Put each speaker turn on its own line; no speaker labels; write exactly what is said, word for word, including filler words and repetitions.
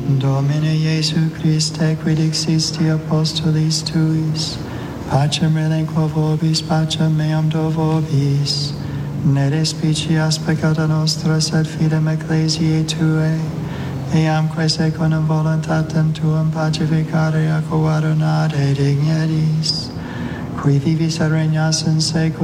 Domine Iesu Christe, quid existi apostolis tuis, pacem relinquo vobis, pacem meam do vobis, ne despicias peccata nostra, sed fidem ecclesiae Tuae, eamque secundum voluntatem Tuam pacificare ac coadunare digneris, qui vivis et regnas in saecula